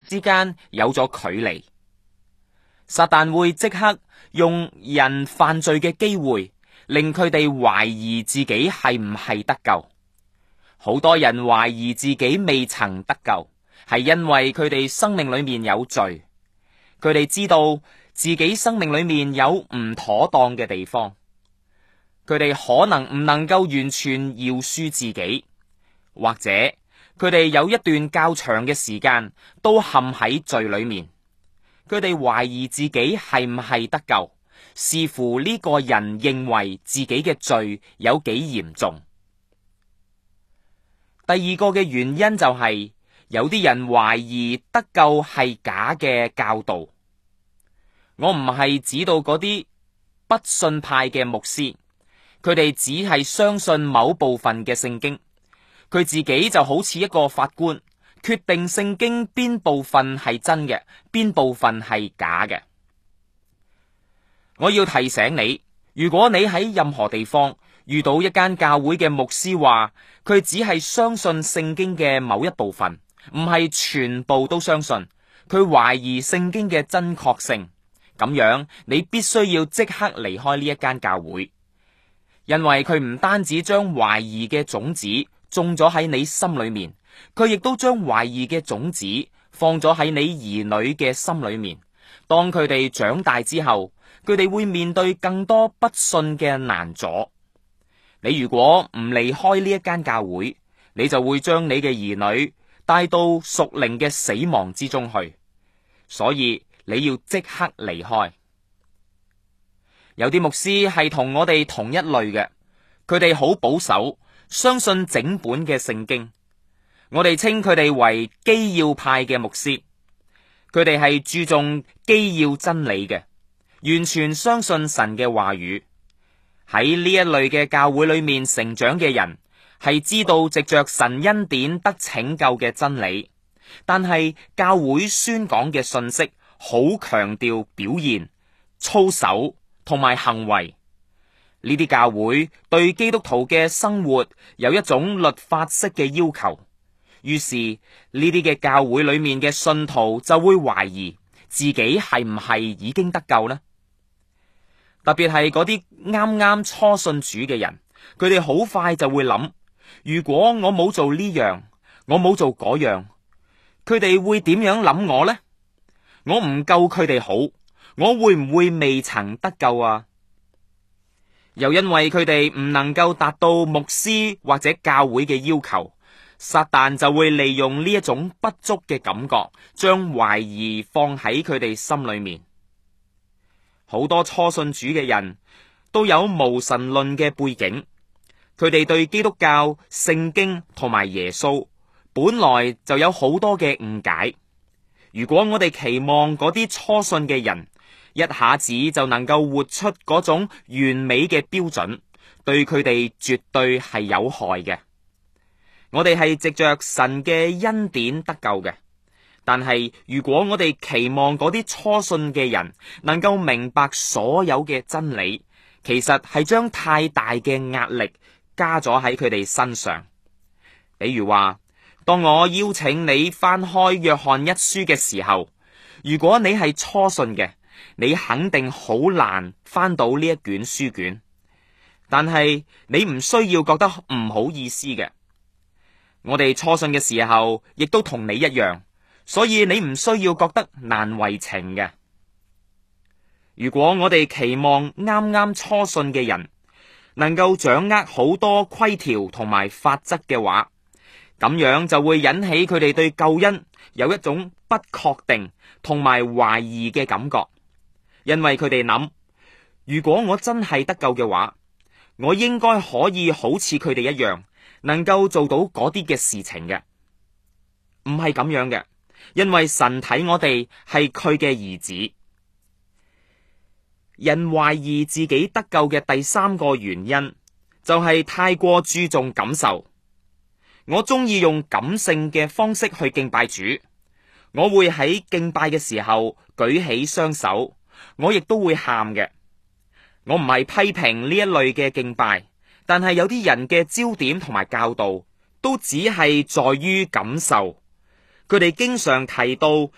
之間有咗距離。撒旦會即刻用人犯罪嘅機會，令佢哋懷疑自己係唔係得救。好多人懷疑自己未曾得救，係因為佢哋生命裏面有罪。佢哋知道自己生命裏面有唔妥當嘅地方，佢哋可能唔能夠完全饒恕自己，或者佢哋有一段較長嘅時間都陷喺罪裏面。佢哋懷疑自己係唔係得救，視乎呢個人認為自己嘅罪有幾嚴重。第二個嘅原因就係，有啲人懷疑得救係假嘅教導。我唔係指到嗰啲不信派嘅牧師，佢哋只係相信某部分嘅聖經，佢自己就好似一個法官，決定聖經邊部分係真嘅，邊部分係假嘅。我要提醒你，如果你喺任何地方遇到一間教會嘅牧師話，佢只係相信聖經嘅某一部分，唔係全部都相信，佢懷疑聖經嘅真確性，咁樣你必須要即刻離開呢一間教會，因為佢唔單止將懷疑嘅種子種咗喺你心裏面，佢亦都將懷疑嘅種子放咗喺你兒女嘅心裏面。當佢哋長大之後，佢哋會面對更多不信嘅難阻。你如果唔離開呢一間教會，你就會將你嘅兒女帶到屬靈嘅死亡之中去。所以你要即刻離開。有啲牧師係同我哋同一類嘅，佢哋好保守，相信整本嘅聖經。我哋稱佢哋為基要派嘅牧師，佢哋係注重基要真理嘅，完全相信神嘅話語。喺呢一類嘅教會裏面成長嘅人，係知道藉着神恩典得拯救嘅真理，但係教會宣講嘅信息好強調表現、操守同埋行為。呢啲教會對基督徒嘅生活有一種律法式嘅要求，於是呢啲嘅教會裏面嘅信徒就會懷疑自己係唔係已經得救呢？特別係嗰啲啱啱初信主嘅人，佢哋好快就會諗，如果我冇做呢樣，我冇做嗰樣，佢哋會點樣諗我呢？我唔夠佢哋好，我會唔會未曾得救啊？又因為佢哋唔能夠達到牧師或者教會嘅要求，撒旦就會利用呢一種不足嘅感覺，將懷疑放喺佢哋心裏面。好多初信主嘅人都有無神論嘅背景，佢哋對基督教、聖經同埋耶穌本來就有好多嘅誤解。如果我哋期望嗰啲初信嘅人一下子就能夠活出嗰種完美嘅標準，對佢哋絕對係有害嘅。我哋係藉着神嘅恩典得救嘅，但係如果我哋期望嗰啲初信嘅人能夠明白所有嘅真理，其實係將太大嘅壓力加咗喺佢哋身上。比如話，當我邀請你翻開約翰一書嘅時候，如果你係初信嘅，你肯定好難翻到呢一卷書卷，但係你唔需要覺得唔好意思嘅。我哋初信嘅時候亦都同你一樣，所以你唔需要覺得難為情嘅。如果我哋期望啱啱初信嘅人能夠掌握好多規條同埋法則嘅話，咁樣就會引起佢哋對救恩有一種不確定同埋懷疑嘅感覺。因為佢哋諗，如果我真係得救嘅話，我應該可以好似佢哋一樣，能夠做到嗰啲嘅事情嘅。唔係咁樣嘅，因為神睇我哋係佢嘅兒子。人懷疑自己得救嘅第三個原因，就係太過注重感受。我中意用感性嘅方式去敬拜主，我會喺敬拜嘅時候舉起雙手，我亦都會喊嘅。我唔係批評呢一類嘅敬拜，但係有啲人嘅焦點同埋教導都只係在於感受。佢哋經常提到